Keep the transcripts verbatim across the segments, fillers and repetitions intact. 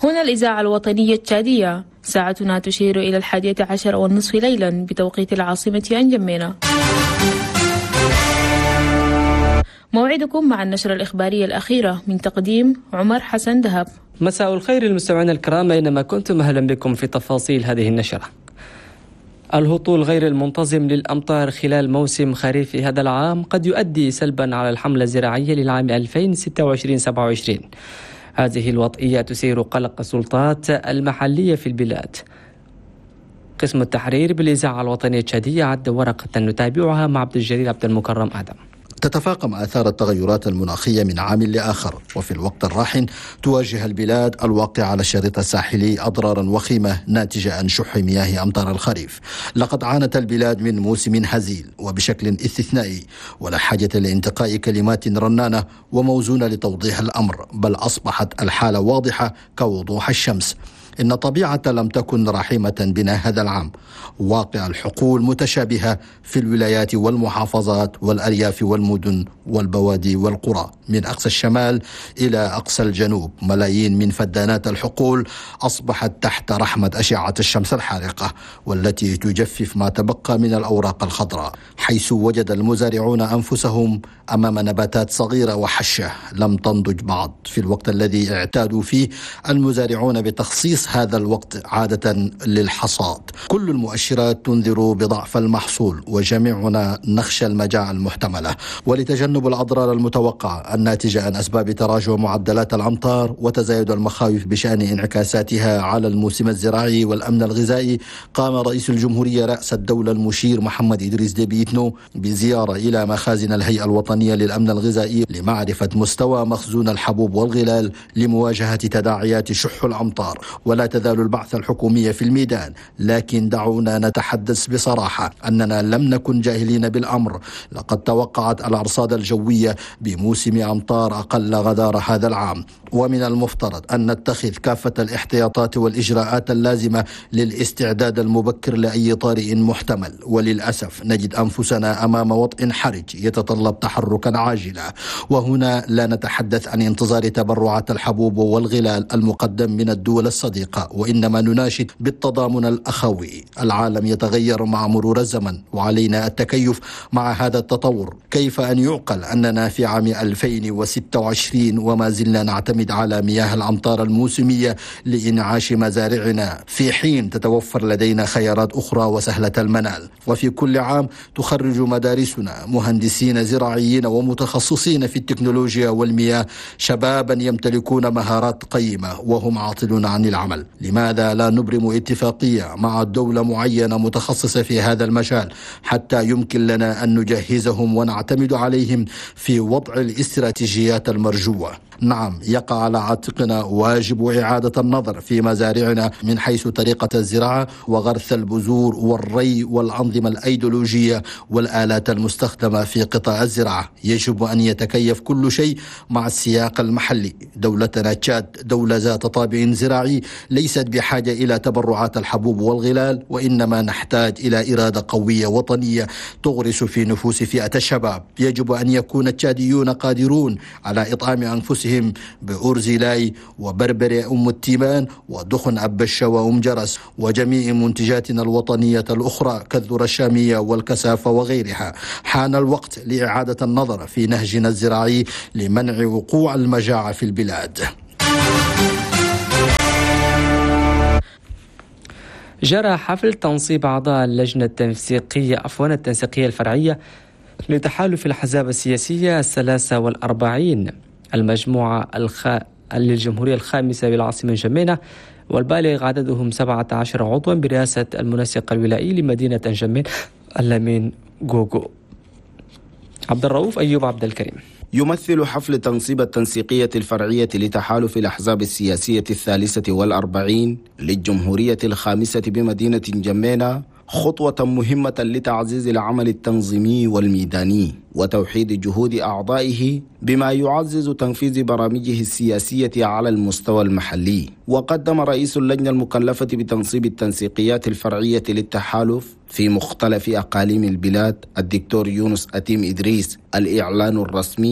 هنا الإذاعة الوطنية التشادية، ساعتنا تشير إلى الحادية عشر والنصف ليلا بتوقيت العاصمة أنجمينا. موعدكم مع النشرة الإخبارية الأخيرة من تقديم عمر حسن دهب. مساء الخير المستمعين الكرام أينما كنتم، أهلا بكم في تفاصيل هذه النشرة. الهطول غير المنتظم للأمطار خلال موسم خريف هذا العام قد يؤدي سلبا على الحملة الزراعية للعام ألفين وستة وعشرين سبعة وعشرين. هذه الوضعية تثير قلق السلطات المحلية في البلاد. قسم التحرير بالإذاعة الوطنية التشادية عد ورقة نتابعها مع عبد الجليل عبد المكرم آدم. تتفاقم آثار التغيرات المناخية من عام لآخر، وفي الوقت الراهن تواجه البلاد الواقعة على الشريط الساحلي أضرارا وخيمة ناتجة عن شح مياه أمطار الخريف. لقد عانت البلاد من موسم هزيل وبشكل استثنائي، ولا حاجة لانتقاء كلمات رنانة وموزونة لتوضيح الأمر، بل أصبحت الحالة واضحة كوضوح الشمس. إن طبيعة لم تكن رحيمة بنا هذا العام. واقع الحقول متشابهة في الولايات والمحافظات والأرياف والمدن والبوادي والقرى، من أقصى الشمال إلى أقصى الجنوب. ملايين من فدانات الحقول أصبحت تحت رحمة أشعة الشمس الحارقة، والتي تجفف ما تبقى من الأوراق الخضراء، حيث وجد المزارعون أنفسهم أمام نباتات صغيرة وحشة لم تنضج بعد، في الوقت الذي اعتادوا فيه المزارعون بتخصيص هذا الوقت عادة للحصاد. كل المؤشرات تنذر بضعف المحصول، وجميعنا نخشى المجاعة المحتملة. ولتجنب الأضرار المتوقعة الناتجة عن أسباب تراجع معدلات الأمطار وتزايد المخاوف بشأن انعكاساتها على الموسم الزراعي والأمن الغذائي، قام رئيس الجمهورية رأس الدولة المشير محمد إدريس ديبي إتنو بزيارة إلى مخازن الهيئة الوطنية للأمن الغذائي لمعرفة مستوى مخزون الحبوب والغلال لمواجهة تداعيات شح الأمطار. ولا تزال البعثة الحكومية في الميدان، لكن دعونا نتحدث بصراحة أننا لم نكن جاهلين بالأمر. لقد توقعت الأرصاد الجوية بموسم أمطار أقل غدارة هذا العام، ومن المفترض أن نتخذ كافة الاحتياطات والإجراءات اللازمة للاستعداد المبكر لأي طارئ محتمل. وللأسف نجد أنفسنا أمام وطء حرج يتطلب تحركا عاجلا. وهنا لا نتحدث عن انتظار تبرعات الحبوب والغلال المقدم من الدول الصديقة، وإنما نناشد بالتضامن الأخوي. العالم يتغير مع مرور الزمن، وعلينا التكيف مع هذا التطور. كيف أن يعقل أننا في عام ألفين وستة وعشرين وما زلنا نعتمد على مياه الأمطار الموسمية لإنعاش مزارعنا، في حين تتوفر لدينا خيارات أخرى وسهلة المنال؟ وفي كل عام تخرج مدارسنا مهندسين زراعيين ومتخصصين في التكنولوجيا والمياه، شبابا يمتلكون مهارات قيمة وهم عاطلون عن العمل. لماذا لا نبرم اتفاقية مع دولة معينة متخصصة في هذا المجال حتى يمكن لنا أن نجهزهم ونعتمد عليهم في وضع الاستراتيجيات المرجوة؟ نعم، يقع على عاتقنا واجب إعادة النظر في مزارعنا من حيث طريقة الزراعة وغرس البذور والري والأنظمة الأيديولوجية والآلات المستخدمة في قطاع الزراعة. يجب أن يتكيف كل شيء مع السياق المحلي. دولتنا تشاد دولة ذات طابع زراعي، ليست بحاجة إلى تبرعات الحبوب والغلال، وإنما نحتاج إلى إرادة قوية وطنية تغرس في نفوس فئة الشباب. يجب أن يكون التشاديون قادرون على إطعام أنفسهم بأرزلاي وبربري أم التيمان ودخن أب الشوى أم جرس وجميع منتجاتنا الوطنية الأخرى كالذرة الشامية والكسافة وغيرها. حان الوقت لإعادة النظر في نهجنا الزراعي لمنع وقوع المجاعة في البلاد. جرى حفل تنصيب أعضاء اللجنة التنسيقية عفوا التنسيقية الفرعية لتحالف الأحزاب السياسية الثلاثة والأربعين، المجموعة الخ... للجمهورية الخامسة بالعاصمة جمينة، والبالغ عددهم سبعة عشر عضوا برئاسة المنسق الولائي لمدينة جمين اللمين جوجو. عبد الرؤوف أيوب عبد الكريم. يمثل حفل تنصيب التنسيقية الفرعية لتحالف الأحزاب السياسية الثالثة والأربعين للجمهورية الخامسة بمدينة جمينة خطوة مهمة لتعزيز العمل التنظيمي والميداني وتوحيد جهود أعضائه بما يعزز تنفيذ برامجه السياسية على المستوى المحلي. وقدم رئيس اللجنة المكلفة بتنصيب التنسيقيات الفرعية للتحالف في مختلف أقاليم البلاد الدكتور يونس أتيم إدريس الإعلان الرسمي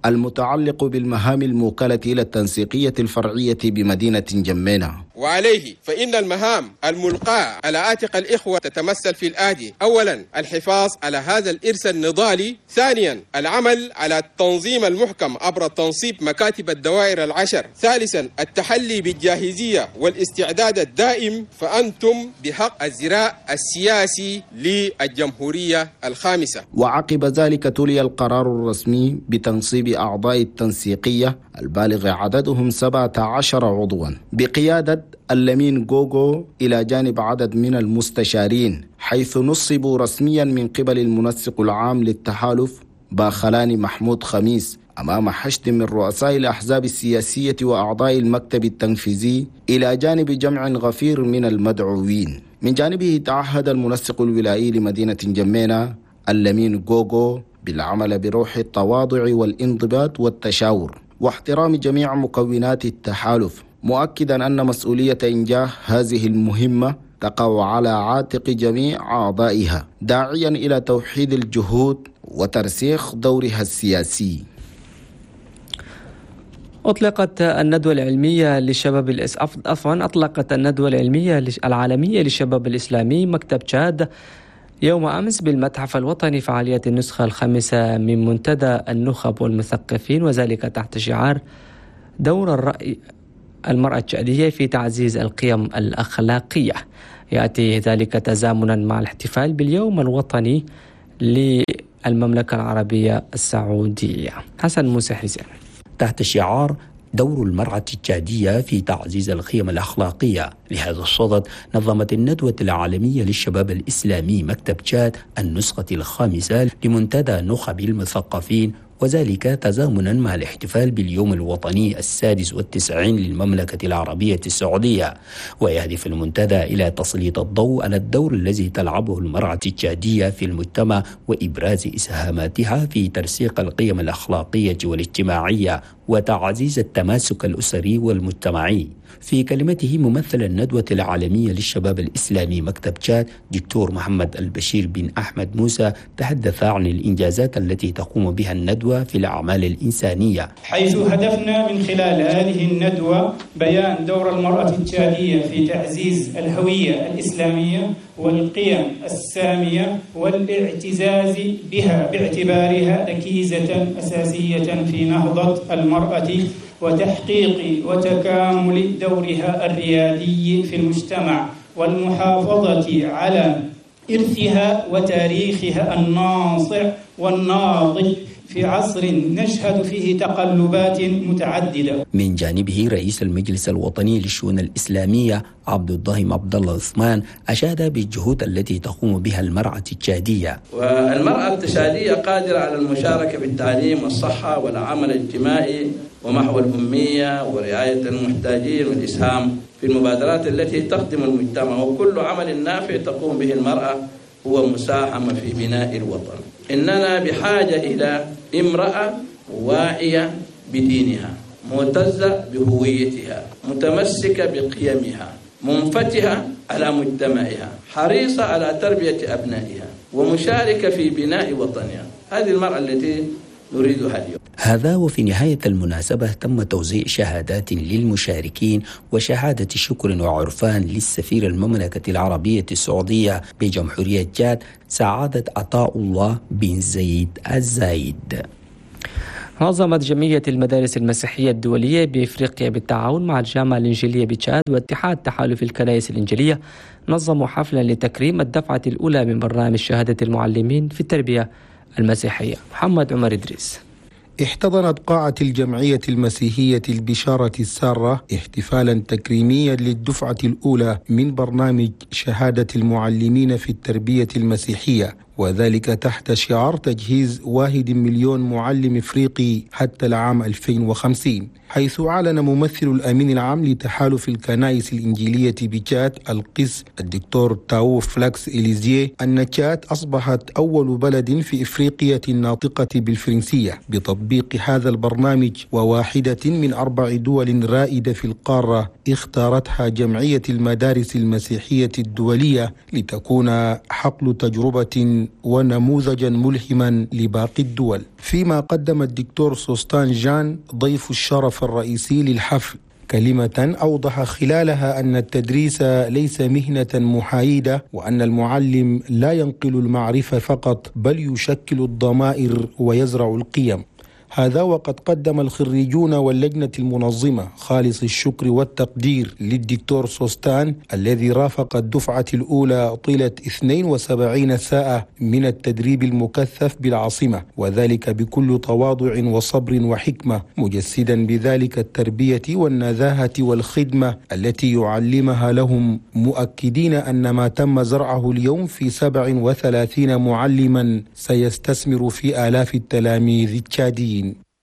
المتعلق بالمهام الموكلة إلى التنسيقية الفرعية بمدينة جمينة. وعليه فإن المهام الملقاة على عاتق الإخوة تتمثل في الآتي: أولا الحفاظ على هذا الإرث النضالي، ثانيا العمل على التنظيم المحكم عبر تنصيب مكاتب الدوائر العشر، ثالثا التحلي بالجاهزية والاستعداد الدائم، فأنتم بحق الزراء السياسي للجمهورية الخامسة. وعقب ذلك تلي القرار الرسمي بتنصيب أعضاء التنسيقية البالغ عددهم سبعة عشر عضوا بقيادة اللمين جوجو إلى جانب عدد من المستشارين، حيث نصبوا رسميا من قبل المنسق العام للتحالف باخلاني محمود خميس أمام حشد من رؤساء الأحزاب السياسية وأعضاء المكتب التنفيذي إلى جانب جمع غفير من المدعوين. من جانبه تعهد المنسق الولائي لمدينة جمينة اللمين جوجو بالعمل بروح التواضع والانضباط والتشاور واحترام جميع مكونات التحالف، مؤكدا أن مسؤولية إنجاح هذه المهمة تقع على عاتق جميع أعضائها، داعيا إلى توحيد الجهود وترسيخ دورها السياسي. أطلقت الندوة العلمية للشباب الإس... عفوا أطلقت الندوة العلمية العالمية للشباب الإسلامي مكتب تشاد يوم أمس بالمتحف الوطني فعالية النسخة الخامسة من منتدى النخب والمثقفين، وذلك تحت شعار دور الرأي المرأة التشادية في تعزيز القيم الأخلاقية. يأتي ذلك تزامنا مع الاحتفال باليوم الوطني للمملكة العربية السعودية. حسن موسى حسين. تحت شعار دور المرأة التشادية في تعزيز القيم الأخلاقية، لهذا الصدد نظمت الندوة العالمية للشباب الإسلامي مكتب تشاد النسخة الخامسة لمنتدى نخب المثقفين، وذلك تزامنا مع الاحتفال باليوم الوطني السادس والتسعين للمملكة العربية السعودية. ويهدف المنتدى إلى تسليط الضوء على الدور الذي تلعبه المرأة التشادية في المجتمع وإبراز إسهاماتها في ترسيخ القيم الأخلاقية والاجتماعية وتعزيز التماسك الأسري والمجتمعي. في كلمته ممثل الندوة العالمية للشباب الإسلامي مكتب تشاد دكتور محمد البشير بن أحمد موسى تحدث عن الإنجازات التي تقوم بها الندوة في الأعمال الإنسانية، حيث هدفنا من خلال هذه الندوة بيان دور المرأة التشادية في تعزيز الهوية الإسلامية والقيم السامية والاعتزاز بها باعتبارها ركيزة أساسية في نهضة المرأة وتحقيق وتكامل دورها الريادي في المجتمع والمحافظة على إرثها وتاريخها الناصع والناضج في عصر نشهد فيه تقلبات متعددة. من جانبه رئيس المجلس الوطني للشؤون الإسلامية عبد الضاهم عبد الله عثمان أشاد بالجهود التي تقوم بها المرأة التشادية. والمرأة التشادية قادرة على المشاركة بالتعليم والصحة والعمل الاجتماعي ومحو الأمية ورعاية المحتاجين والإسهام في المبادرات التي تخدم المجتمع، وكل عمل نافع تقوم به المرأة هو مساهمة في بناء الوطن. إننا بحاجة إلى امرأة واعية بدينها، معتزة بهويتها، متمسكة بقيمها، منفتحة على مجتمعها، حريصة على تربية أبنائها، ومشاركة في بناء وطنها. هذه المرأة التي نريدها اليوم. هذا وفي نهاية المناسبة تم توزيع شهادات للمشاركين وشهادة شكر وعرفان للسفير المملكة العربية السعودية بجمهورية تشاد سعادة عطاء الله بن زيد الزايد. نظمت جمعية المدارس المسيحية الدولية بإفريقيا بالتعاون مع الجامعة الإنجيلية بتشاد واتحاد تحالف الكنائس الإنجيلية نظموا حفلا لتكريم الدفعة الأولى من برنامج شهادة المعلمين في التربية المسيحية. محمد عمر إدريس. احتضنت قاعة الجمعية المسيحية البشارة السارة احتفالا تكريميا للدفعة الأولى من برنامج شهادة المعلمين في التربية المسيحية، وذلك تحت شعار تجهيز واحد مليون معلم إفريقي حتى العام ألفين وخمسين، حيث أعلن ممثل الأمين العام لتحالف الكنائس الإنجيلية بتشاد القس الدكتور تاو فلاكس إليزيه أن تشاد أصبحت أول بلد في إفريقيا الناطقة بالفرنسية بتطبيق هذا البرنامج، وواحدة من أربع دول رائدة في القارة اختارتها جمعية المدارس المسيحية الدولية لتكون حقل تجربة ونموذجا ملهما لباقي الدول. فيما قدم الدكتور سوستان جان ضيف الشرف الرئيسي للحفل كلمة أوضح خلالها أن التدريس ليس مهنة محايدة، وأن المعلم لا ينقل المعرفة فقط بل يشكل الضمائر ويزرع القيم. هذا وقد قدم الخريجون واللجنة المنظمة خالص الشكر والتقدير للدكتور سوستان الذي رافق الدفعة الأولى طيلة اثنين وسبعين ساعة من التدريب المكثف بالعاصمة، وذلك بكل تواضع وصبر وحكمة، مجسدا بذلك التربية والنزاهة والخدمة التي يعلمها لهم، مؤكدين أن ما تم زرعه اليوم في سبع وثلاثين معلما سيستثمر في آلاف التلاميذ التشاديين.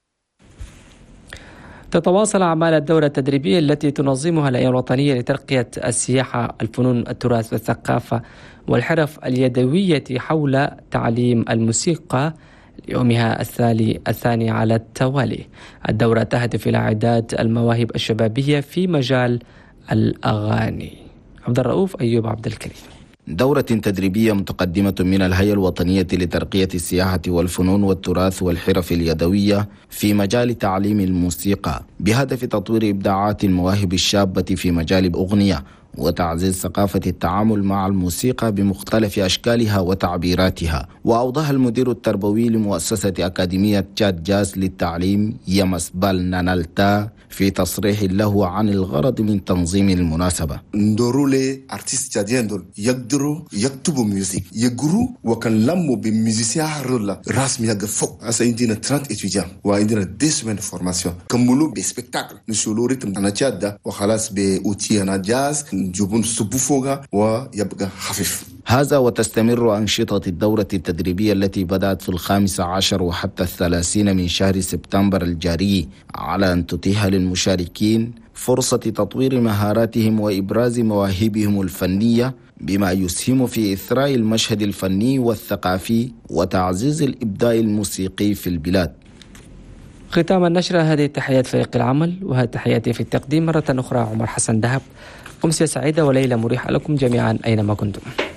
تتواصل أعمال الدورة التدريبية التي تنظمها الهيئة الوطنية لترقية السياحة، الفنون، التراث والثقافة والحرف اليدوية حول تعليم الموسيقى ليومها الثاني الثاني على التوالي. الدورة تهدف إلى إعداد المواهب الشبابية في مجال الأغاني. عبد الرؤوف أيوب عبد الكريم. دورة تدريبية متقدمة من الهيئة الوطنية لترقية السياحة والفنون والتراث والحرف اليدوية في مجال تعليم الموسيقى بهدف تطوير إبداعات المواهب الشابة في مجال الأغنية وتعزيز ثقافة التعامل مع الموسيقى بمختلف أشكالها وتعبيراتها. وأوضح المدير التربوي لمؤسسة أكاديمية تشاد جاز للتعليم يمس بال نانالتا في تصريح له عن الغرض من تنظيم المناسبة. ندورولي ارتيست تشاديين دول يقدروا يكتبوا ميوزيك يقروا وكان لموا بميوزيسيا رولا رسمي يقفوق. هسا عندنا ثلاثين اتجاه وعندنا دي سمين فورماسيون كملوا بسبيكتاكل نشولوا ريتم أنا تشاد وخلاص بأوتي أنا جاز جبون سبوفوغا ويبقى خفيف. هذا وتستمر أنشطة الدورة التدريبية التي بدأت في الخامس عشر وحتى الثلاثين من شهر سبتمبر الجاري على أن تتيح للمشاركين فرصة تطوير مهاراتهم وإبراز مواهبهم الفنية بما يسهم في إثراء المشهد الفني والثقافي وتعزيز الإبداع الموسيقي في البلاد. ختام النشرة هذه تحيات فريق العمل، وهذه تحياتي في التقديم مرة أخرى عمر حسن دهب. أمسية سعيدة وليلة مريحة لكم جميعا أينما كنتم.